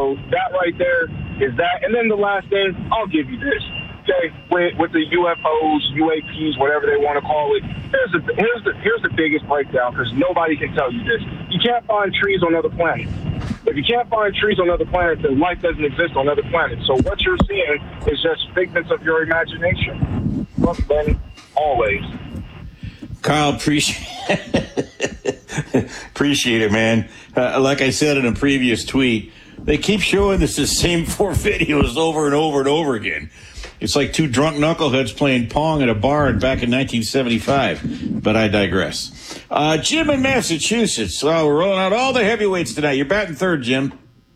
So that right there is that. And then the last thing, I'll give you this. Okay, with the UFOs, UAPs, whatever they want to call it, here's the biggest breakdown, because nobody can tell you this. You can't find trees on other planets. If you can't find trees on other planets, then life doesn't exist on other planets. So what you're seeing is just figments of your imagination. Plus, then, always. Kyle, appreciate it, man. Like I said in a previous tweet, they keep showing us the same 4 videos over and over and over again. It's like two drunk knuckleheads playing Pong at a bar back in 1975. But I digress. Jim in Massachusetts. We're rolling out all the heavyweights tonight. You're batting third, Jim.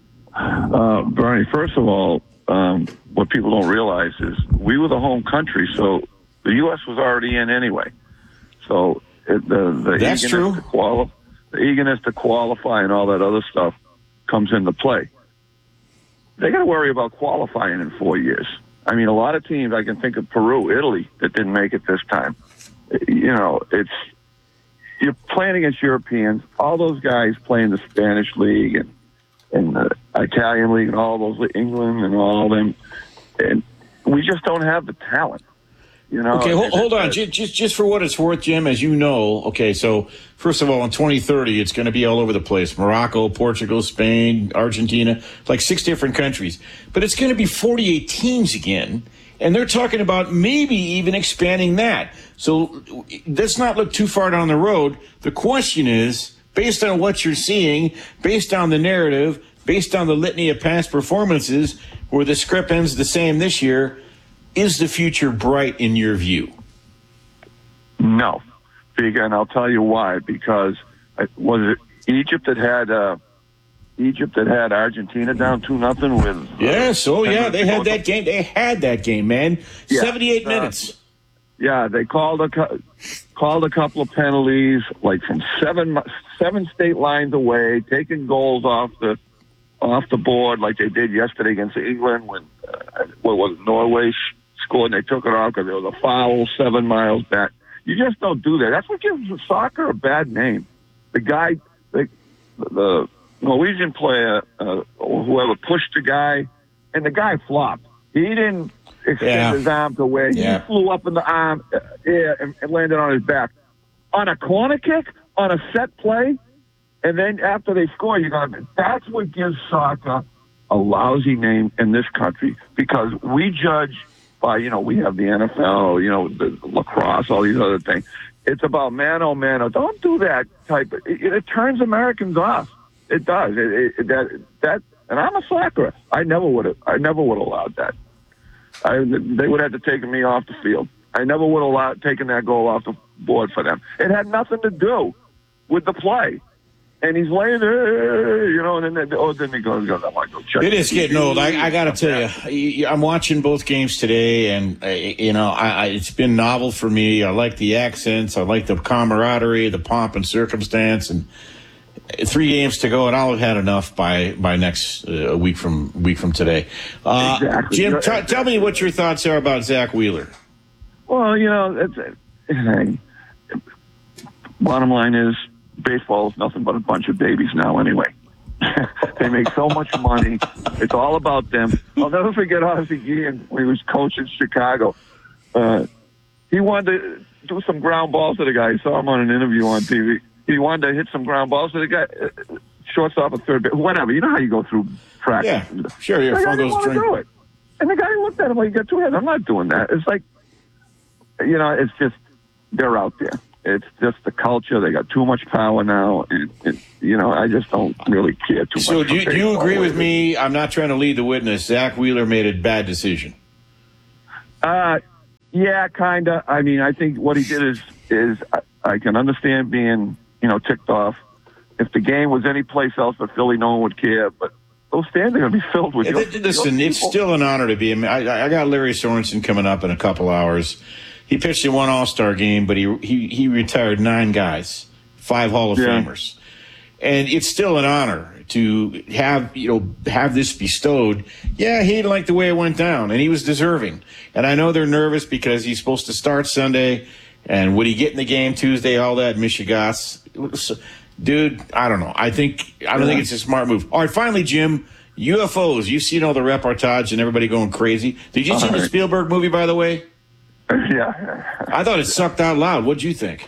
Bernie, first of all, what people don't realize is we were the home country, so the U.S. was already in anyway. So That's true. The eagerness to qualify and all that other stuff comes into play. They got to worry about qualifying in 4 years. I mean, a lot of teams, I can think of Peru, Italy, that didn't make it this time. You know, you're playing against Europeans. All those guys play in the Spanish league and the Italian league and all those, England and all them. And we just don't have the talent. You know, okay, hold on. Just for what it's worth, Jim, as you know, okay, so first of all, in 2030, it's going to be all over the place. Morocco, Portugal, Spain, Argentina, like 6 different countries. But it's going to be 48 teams again, and they're talking about maybe even expanding that. So let's not look too far down the road. The question is, based on what you're seeing, based on the narrative, based on the litany of past performances, where the script ends the same this year, is the future bright in your view? No. And I'll tell you why. Because was it Egypt that had Argentina down 2-0 with? Yes. They had that game. They had that game, man. Yeah. 78 minutes. Yeah, they called a couple of penalties, like from seven state lines away, taking goals off the board, like they did yesterday against England when Norway scored and they took it off because there was a foul 7 miles back. You just don't do that. That's what gives soccer a bad name. The guy, the Norwegian player, whoever pushed the guy, and the guy flopped. He didn't extend his arm to where he flew up in the arm and landed on his back. On a corner kick, on a set play, and then after they score, you're going, that's what gives soccer a lousy name in this country, because we judge by, we have the NFL, the lacrosse, all these other things. It's about man, oh, man, oh, don't do that type of, it turns Americans off. It does. And I'm a soccer. I never would have allowed that. They would have to take me off the field. I never would have taken that goal off the board for them. It had nothing to do with the play. And he's laying there, and then he goes, I want to go check. It is getting old. I got to tell you, I'm watching both games today, and, it's been novel for me. I like the accents. I like the camaraderie, the pomp and circumstance, and 3 games to go, and I'll have had enough by next week from today. Exactly. Jim, tell me what your thoughts are about Zach Wheeler. Well, bottom line is, baseball is nothing but a bunch of babies now anyway. They make so much money. It's all about them. I'll never forget Ozzie Guillen when he was coaching Chicago. He wanted to do some ground balls to the guy. I saw him on an interview on TV. He wanted to hit some ground balls to the guy, shortstop, a third base, whatever. You know how you go through practice. Yeah, sure. Your phone goes drink. Do it. And the guy looked at him like, you got 2 hands. I'm not doing that. It's like, it's just, they're out there. It's just the culture. They got too much power now. And I just don't really care too much. So do you agree with me? I'm not trying to lead the witness. Zach Wheeler made a bad decision. Yeah, kind of. I mean, I think what he did is I can understand being, ticked off. If the game was any place else but Philly, no one would care. But those stands are going to be filled with Listen, it's still an honor to be. I got Larry Sorensen coming up in a couple hours. He pitched in 1 All-Star game, but he retired 9 guys, 5 Hall of Famers. And it's still an honor to have this bestowed. Yeah, he didn't like the way it went down, and he was deserving. And I know they're nervous because he's supposed to start Sunday, and would he get in the game Tuesday, all that, Michigas. Dude, I don't know. I don't think it's a smart move. All right, finally, Jim, UFOs. You've seen all the reportage and everybody going crazy. Did you see the Spielberg movie, by the way? Yeah. I thought it sucked out loud. What'd you think?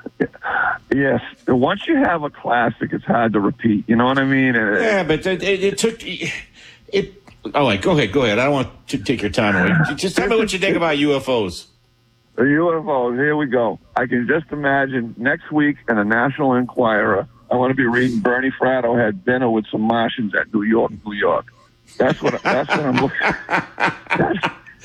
Yes. Once you have a classic, it's hard to repeat. You know what I mean? Yeah, but it took it. All right, go ahead. I don't want to take your time away. Just tell me what you think about UFOs. The UFOs, here we go. I can just imagine next week in the National Enquirer, I want to be reading Bernie Fratto had dinner with some Martians at New York, New York. That's what I'm looking.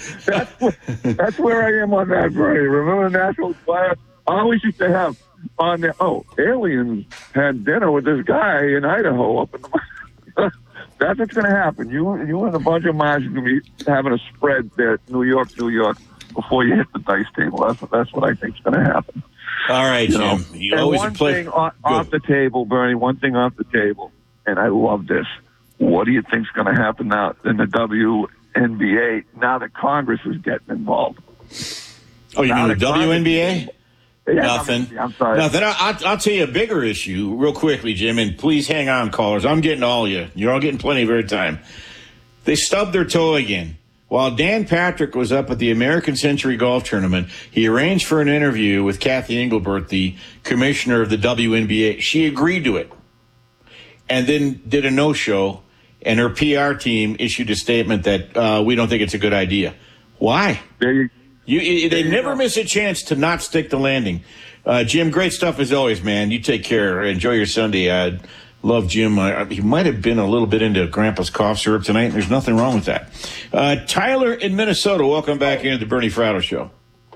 That's where I am on that, Bernie. Remember the National Enquirer? I always used to have on there. Oh, aliens had dinner with this guy in Idaho up in the. That's what's going to happen. You and a bunch of Martians are going to be having a spread there at New York, New York, before you hit the dice table. That's what I think is going to happen. All right, Jim. You always one play thing off the table, Bernie. One thing off the table, and I love this. What do you think's going to happen now in the WNBA now that Congress is getting involved? Oh, you mean the WNBA? Yeah, Nothing. I'm sorry. Nothing. I'll tell you a bigger issue real quickly, Jim, and please hang on, callers. I'm getting all of you. You're all getting plenty of airtime. They stubbed their toe again. While Dan Patrick was up at the American Century Golf Tournament, he arranged for an interview with Kathy Engelbert, the commissioner of the WNBA. She agreed to it and then did a no-show, and her PR team issued a statement that we don't think it's a good idea. Why? They never miss a chance to not stick the landing. Jim, great stuff as always, man. You take care. Enjoy your Sunday. I love Jim. He might have been a little bit into Grandpa's cough syrup tonight, and there's nothing wrong with that. Tyler in Minnesota, welcome back into the Bernie Fratto Show.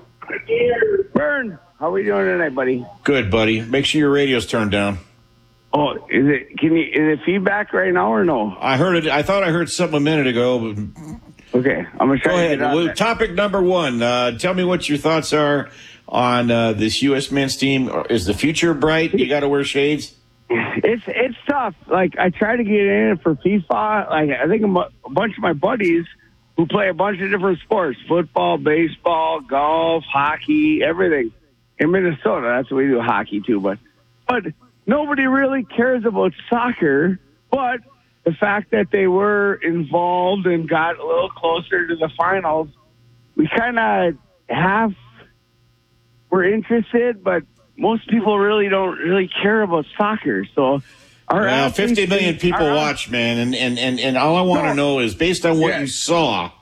Bern, how we doing tonight, buddy? Good, buddy. Make sure your radio's turned down. Oh, is it feedback right now or no? I heard it. I thought I heard something a minute ago. Okay, I'm gonna try. Go ahead. Topic number one. Tell me what your thoughts are on this U.S. men's team. Is the future bright? You got to wear shades. It's tough. Like, I try to get in for FIFA. Like, I think a bunch of my buddies who play a bunch of different sports: football, baseball, golf, hockey, everything. In Minnesota, that's what we do, hockey too. But nobody really cares about soccer. But the fact that they were involved and got a little closer to the finals, we kind of we're interested, but most people really don't really care about soccer. So, 50 million people watch, man, and all I want to know is, based on what you saw,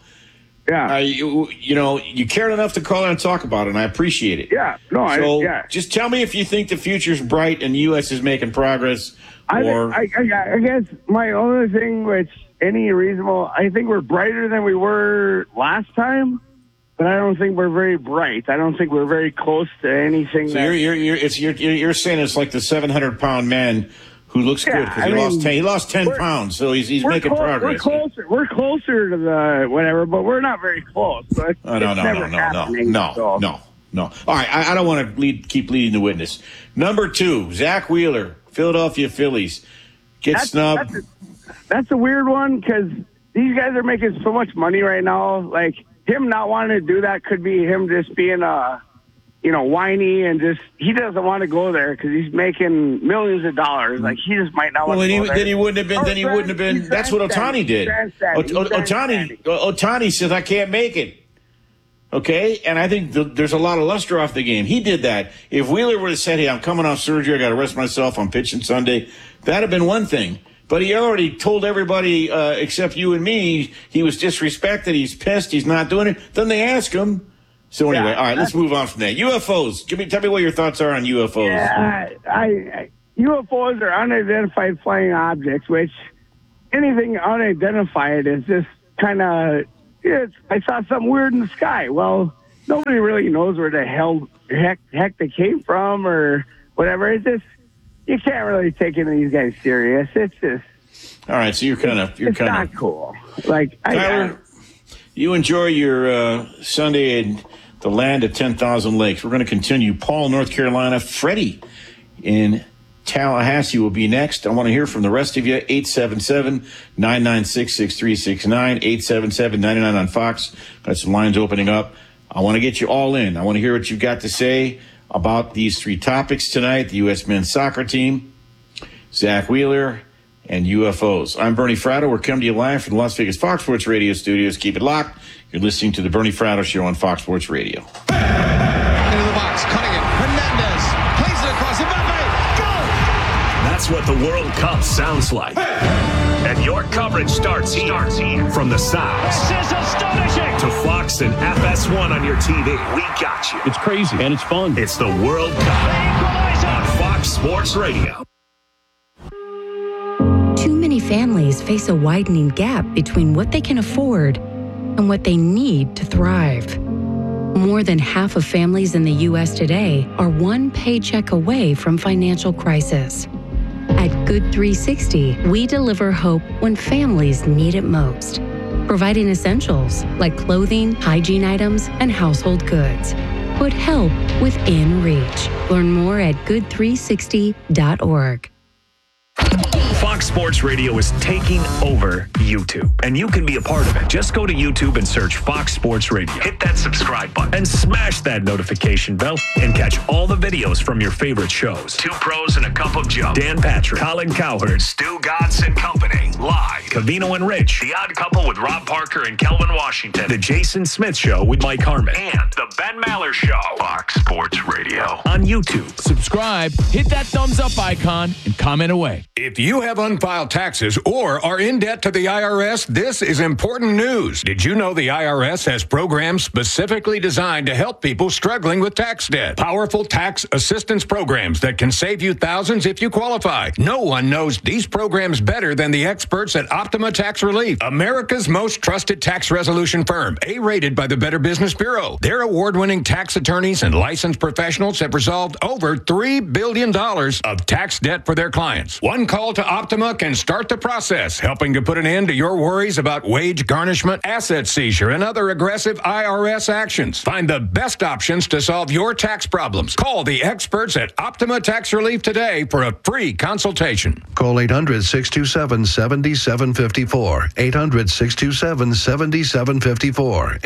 you cared enough to call in and talk about it, and I appreciate it. Yeah, just tell me if you think the future's bright and the U.S. is making progress. I guess my only thing, which any reasonable, I think we're brighter than we were last time. But I don't think we're very bright. I don't think we're very close to anything. So you're saying it's like the 700-pound man who looks good because he lost 10 pounds, so he's making progress. We're closer to the whatever, but we're not very close. So No. All right, I don't want to keep leading the witness. Number 2, Zach Wheeler, Philadelphia Phillies, snubbed. That's a weird one because these guys are making so much money right now. Like, him not wanting to do that could be him just being whiny and just he doesn't want to go there because he's making millions of dollars. Like, he just might not want to go there. Then he wouldn't have been. That's what Ohtani did. Ohtani says, I can't make it. Okay, and I think there's a lot of luster off the game. He did that. If Wheeler would have said, hey, I'm coming off surgery, I got to rest myself, I'm pitching Sunday, that'd have been one thing. But he already told everybody except you and me he was disrespected, he's pissed, he's not doing it. Then they ask him. So anyway, all right, let's move on from that. UFOs. Tell me what your thoughts are on UFOs. Yeah, UFOs are unidentified flying objects, which anything unidentified is just kind of, I saw something weird in the sky. Well, nobody really knows where the heck they came from or whatever. It's just, you can't really take any of these guys serious. It's just. All right, so it's not cool. Like, Tyler, you enjoy your Sunday in the land of 10,000 lakes. We're going to continue. Paul, North Carolina. Freddie in Tallahassee will be next. I want to hear from the rest of you. 877-996-6369. 877-99 on Fox. Got some lines opening up. I want to get you all in. I want to hear what you've got to say about these 3 topics tonight. The U.S. men's soccer team, Zach Wheeler, and UFOs. I'm Bernie Fratto. We're coming to you live from the Las Vegas Fox Sports Radio studios. Keep it locked. You're listening to the Bernie Fratto Show on Fox Sports Radio. Into the box, cutting it. Hernandez plays it across. Mbappe, go! That's what the World Cup sounds like. And your coverage starts here. From the sounds This is astonishing. to Fox and FS1 on your TV. We got you. It's crazy and it's fun. It's the World Cup on Fox Sports Radio. Too many families face a widening gap between what they can afford and what they need to thrive. More than half of families in the U.S. today are one paycheck away from financial crisis. At Good 360, we deliver hope when families need it most, providing essentials like clothing, hygiene items, and household goods. Put help within reach. Learn more at good360.org. Fox Sports Radio is taking over YouTube, and you can be a part of it. Just go to YouTube and search Fox Sports Radio. Hit that subscribe button and smash that notification bell and catch all the videos from your favorite shows. Two Pros and a Cup of Joe. Dan Patrick, Colin Cowherd, Stu Godson and Company. Live. Covino and Rich. The Odd Couple with Rob Parker and Kelvin Washington. The Jason Smith Show with Mike Harmon. And The Ben Maller Show. Fox Sports Radio. On YouTube. Subscribe, hit that thumbs up icon, and comment away. If you have unfiled taxes or are in debt to the IRS, this is important news. Did you know the IRS has programs specifically designed to help people struggling with tax debt? Powerful tax assistance programs that can save you thousands if you qualify. No one knows these programs better than the experts at Optima Tax Relief, America's most trusted tax resolution firm, A-rated by the Better Business Bureau. Their award-winning tax attorneys and licensed professionals have resolved over $3 billion of tax debt for their clients. One call to Optima can start the process, helping to put an end to your worries about wage garnishment, asset seizure, and other aggressive IRS actions. Find the best options to solve your tax problems. Call the experts at Optima Tax Relief today for a free consultation. Call 800-627-7754. 800-627-7754.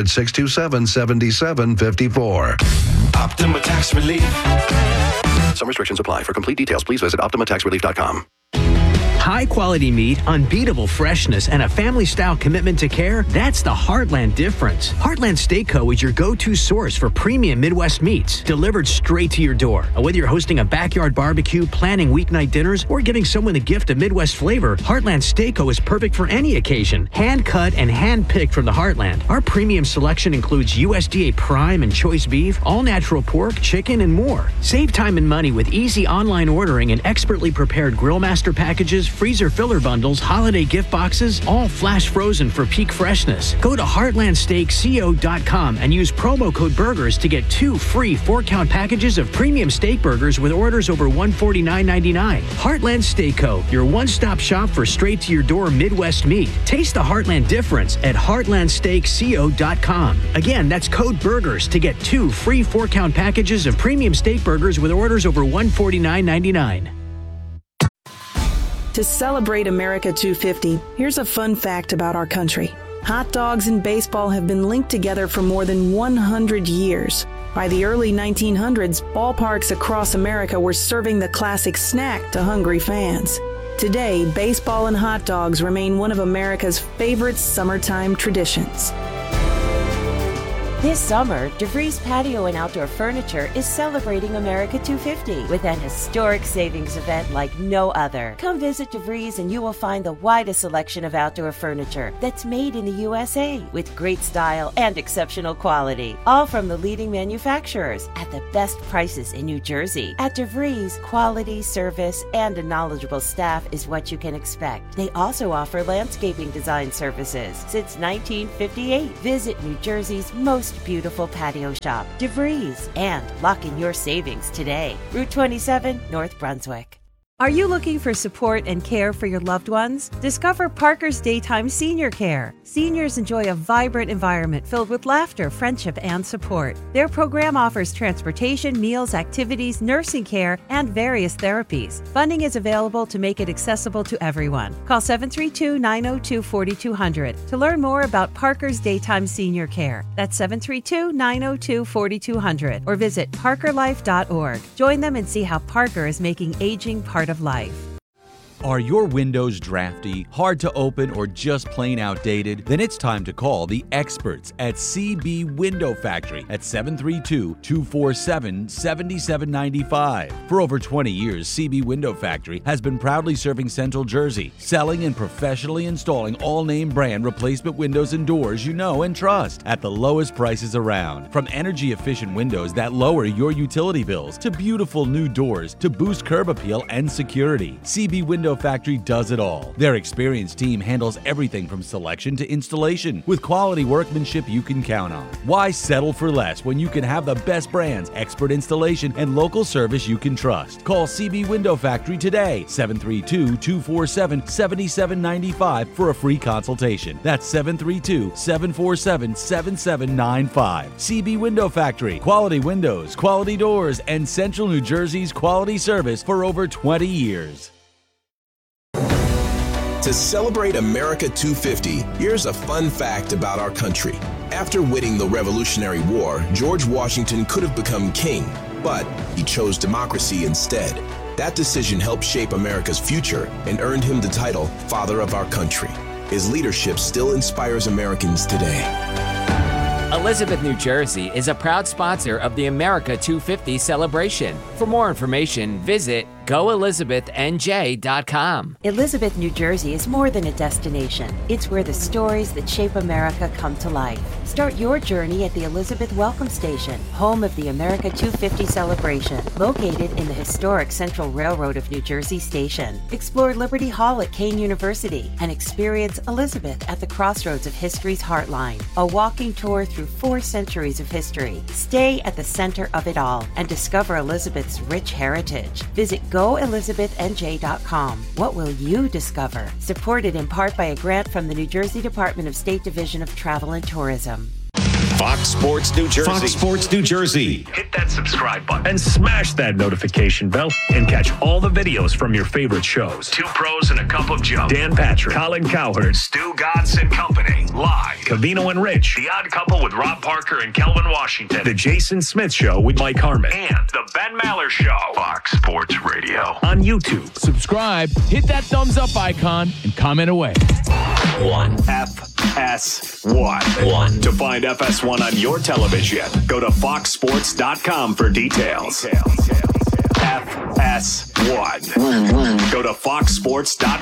800-627-7754. Optima Tax Relief. Some restrictions apply. For complete details, please visit OptimaTaxRelief.com. High-quality meat, unbeatable freshness, and a family-style commitment to care, that's the Heartland difference. Heartland Steak Co. is your go-to source for premium Midwest meats, delivered straight to your door. Whether you're hosting a backyard barbecue, planning weeknight dinners, or giving someone the gift of Midwest flavor, Heartland Steak Co. is perfect for any occasion. Hand-cut and hand-picked from the Heartland. Our premium selection includes USDA Prime and Choice Beef, all-natural pork, chicken, and more. Save time and money with easy online ordering and expertly prepared Grill Master packages, freezer filler bundles, holiday gift boxes, all flash frozen for peak freshness. Go to heartlandsteakco.com and use promo code BURGERS to get 2 free 4-count packages of premium steak burgers with orders over $149.99. Heartland Steak Co., your one-stop shop for straight-to-your-door Midwest meat. Taste the Heartland difference at heartlandsteakco.com. Again, that's code BURGERS to get 2 free 4-count packages of premium steak burgers with orders over $149.99. To celebrate America 250, here's a fun fact about our country. Hot dogs and baseball have been linked together for more than 100 years. By the early 1900s, ballparks across America were serving the classic snack to hungry fans. Today, baseball and hot dogs remain one of America's favorite summertime traditions. This summer, DeVries Patio and Outdoor Furniture is celebrating America 250 with an historic savings event like no other. Come visit DeVries and you will find the widest selection of outdoor furniture that's made in the USA with great style and exceptional quality. All from the leading manufacturers at the best prices in New Jersey. At DeVries, quality, service, and a knowledgeable staff is what you can expect. They also offer landscaping design services since 1958. Visit New Jersey's most beautiful patio shop, DeVries, and lock in your savings today. Route 27, North Brunswick. Are you looking for support and care for your loved ones? Discover Parker's Daytime Senior Care. Seniors enjoy a vibrant environment filled with laughter, friendship, and support. Their program offers transportation, meals, activities, nursing care, and various therapies. Funding is available to make it accessible to everyone. Call 732-902-4200 to learn more about Parker's Daytime Senior Care. That's 732-902-4200 or visit parkerlife.org. Join them and see how Parker is making aging part of life. Are your windows drafty, hard to open, or just plain outdated? Then it's time to call the experts at CB Window Factory at 732-247-7795. For over 20 years, CB Window Factory has been proudly serving Central Jersey, selling and professionally installing all-name brand replacement windows and doors you know and trust at the lowest prices around. From energy-efficient windows that lower your utility bills to beautiful new doors to boost curb appeal and security, CB Window Factory does it all. Their experienced team handles everything from selection to installation with quality workmanship you can count on. Why settle for less when you can have the best brands, expert installation, and local service you can trust? Call CB Window Factory today, 732-247-7795 for a free consultation. That's 732-747-7795. CB Window Factory. Quality windows, quality doors, and Central New Jersey's quality service for over 20 years. To celebrate America 250, here's a fun fact about our country. After winning the Revolutionary War, George Washington could have become king, but he chose democracy instead. That decision helped shape America's future and earned him the title Father of our Country. His leadership still inspires Americans today. Elizabeth, New Jersey is a proud sponsor of the America 250 celebration. For more information, visit GoElizabethNJ.com. Elizabeth, New Jersey is more than a destination. It's where the stories that shape America come to life. Start your journey at the Elizabeth Welcome Station, home of the America 250 celebration, located in the historic Central Railroad of New Jersey Station. Explore Liberty Hall at Kane University and experience Elizabeth at the crossroads of history's heartline. A walking tour through 4 centuries of history. Stay at the center of it all and discover Elizabeth's rich heritage. Visit GoElizabethNJ.com. What will you discover? Supported in part by a grant from the New Jersey Department of State Division of Travel and Tourism. Fox Sports New Jersey. Fox Sports New Jersey. Hit that subscribe button and smash that notification bell and catch all the videos from your favorite shows. 2 Pros and a Cup of Joe. Dan Patrick, Colin Cowherd, Stu Godson Company. Live. Covino and Rich. The Odd Couple with Rob Parker and Kelvin Washington. The Jason Smith Show with Mike Harmon. And The Ben Maller Show. Fox Sports Radio. On YouTube. Subscribe, hit that thumbs up icon, and comment away. 1. FS1. To find FS1 on your television, go to foxsports.com for details. FS1. Go to foxsports.com